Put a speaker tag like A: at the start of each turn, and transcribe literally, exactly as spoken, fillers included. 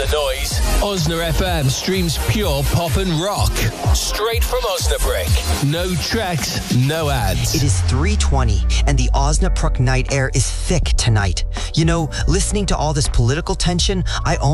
A: noise. Osna F M streams pure pop and rock. Straight from Osnabrück. No tracks, no ads.
B: It is three twenty and the Osnabrück night air is thick tonight. You know, listening to all this political tension, I